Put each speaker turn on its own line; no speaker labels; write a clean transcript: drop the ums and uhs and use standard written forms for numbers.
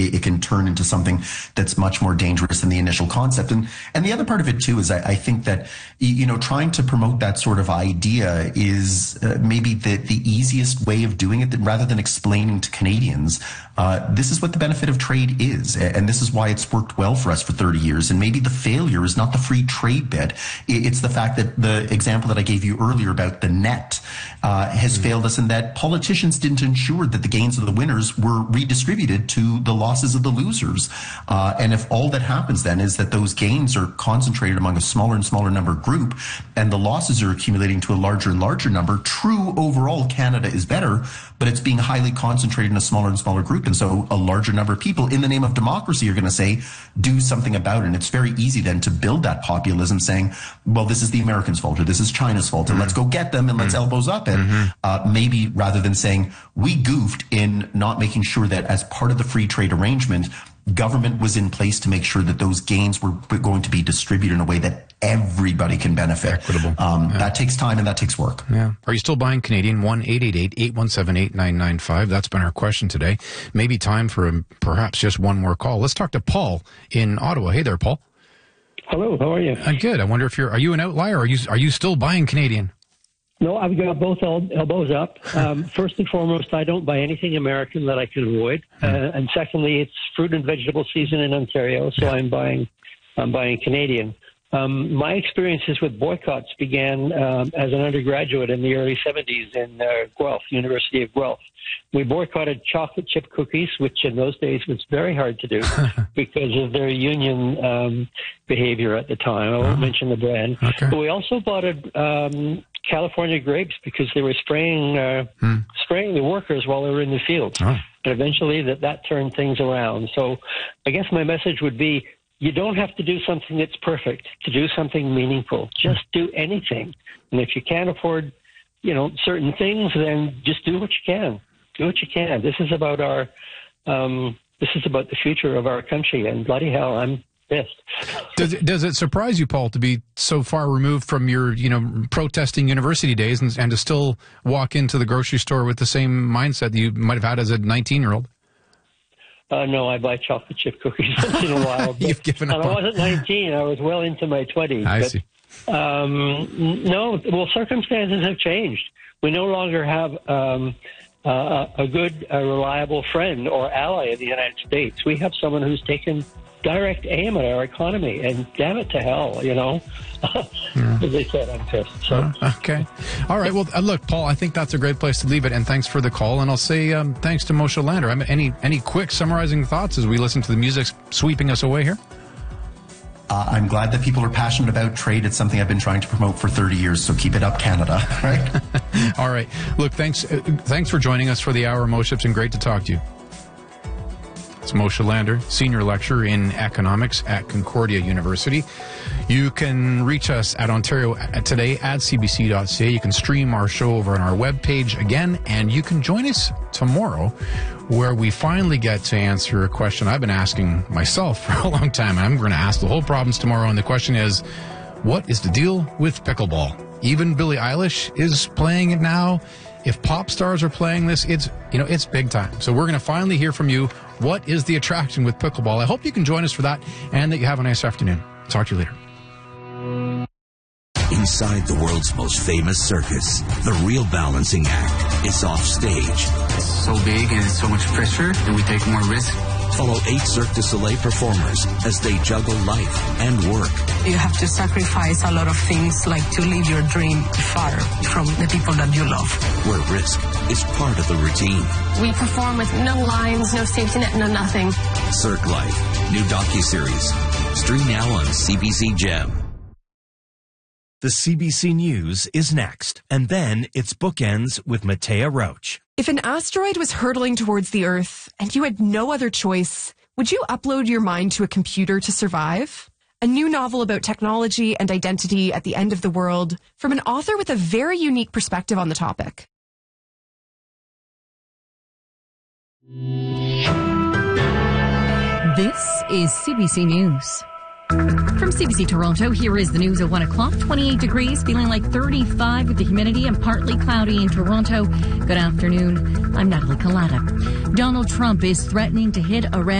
it can turn into something that's much more dangerous than the initial concept. And the other part of it too is I think that, trying to promote that sort of idea is maybe the easiest way of doing it, rather than explaining to Canadians, this is what the benefit of trade is. And this is why it's worked well for us for 30 years. And maybe the failure is not the free trade bit. It's the fact that the example that I gave you earlier about the net has failed us, in that politicians didn't ensure that the gains of the winners were redistributed to the losses of the losers. And if all that happens then is that those gains are concentrated among a smaller and smaller number group, and the losses are accumulating to a larger and larger number, true, overall Canada is better, but it's being highly concentrated in a smaller and smaller group. And so a larger number of people, in the name of democracy, are going to say, do something about it. And it's very easy then to build that populism, saying, well, this is the Americans' fault, or this is China's fault, and let's go get them and let's elbows up it. Maybe rather than saying, we goofed in not making sure that as part of the free trade arrangement, government was in place to make sure that those gains were going to be distributed in a way that everybody can benefit.
Equitable.
That takes time and that takes work.
Yeah. Are you still buying Canadian? 1-888-817-8995. That's been our question today. Maybe time for perhaps just one more call. Let's talk to Paul in Ottawa. Hey there, Paul.
Hello, how are you?
I'm good. I wonder if are you an outlier, or are you still buying Canadian?
No, I've got both elbows up. First and foremost, I don't buy anything American that I can avoid. And secondly, it's fruit and vegetable season in Ontario, so I'm buying Canadian. My experiences with boycotts began as an undergraduate in the early 70s in Guelph, University of Guelph. We boycotted chocolate chip cookies, which in those days was very hard to do because of their union behavior at the time. I won't mention the brand.
Okay.
But we also bought California grapes because they were spraying the workers while they were in the fields. And eventually that turned things around. So I guess my message would be, you don't have to do something that's perfect to do something meaningful. Just do anything. And if you can't afford, certain things, then just do what you can. Do what you can. This is about this is about the future of our country. And bloody hell, I'm pissed.
Does it surprise you, Paul, to be so far removed from your, protesting university days and to still walk into the grocery store with the same mindset that you might have had as a 19-year-old?
No, I buy chocolate chip cookies once in a while.
You've given up.
And I wasn't 19. I was well into my 20s.
I see.
No, well, circumstances have changed. We no longer have a good, reliable friend or ally in the United States. We have someone who's taken direct aim at our economy, and damn it to hell, As they said, I'm pissed. So.
Okay. All right. Well, look, Paul, I think that's a great place to leave it, and thanks for the call. And I'll say thanks to Moshe Lander. Any quick summarizing thoughts as we listen to the music sweeping us away here?
I'm glad that people are passionate about trade. It's something I've been trying to promote for 30 years, so keep it up, Canada. Right?
All right. Look, thanks for joining us for the hour, Moshe. It's been great to talk to you. It's Moshe Lander, Senior Lecturer in Economics at Concordia University. You can reach us at Ontario Today at cbc.ca. You can stream our show over on our webpage again, and you can join us tomorrow where we finally get to answer a question I've been asking myself for a long time. I'm going to ask the whole province tomorrow, and the question is, what is the deal with pickleball? Even Billie Eilish is playing it now. If pop stars are playing this, it's big time. So we're going to finally hear from you. What is the attraction with pickleball? I hope you can join us for that and that you have a nice afternoon. Talk to you later.
Inside the world's most famous circus, the real balancing act is off stage.
It's so big and it's so much pressure that we take more risk.
Follow 8 Cirque du Soleil performers as they juggle life and work.
You have to sacrifice a lot of things, like to leave your dream far from the people that you love.
Where risk is part of the routine.
We perform with no lines, no safety net, no nothing.
Cirque Life, new docuseries. Stream now on CBC Gem.
The CBC News is next, and then it's Bookends with Matea Roach.
If an asteroid was hurtling towards the Earth and you had no other choice, would you upload your mind to a computer to survive? A new novel about technology and identity at the end of the world from an author with a very unique perspective on the topic.
This is CBC News. From CBC Toronto, here is the news at 1 o'clock. 28 degrees, feeling like 35 with the humidity and partly cloudy in Toronto. Good afternoon. I'm Natalie Collada. Donald Trump is threatening to hit Iran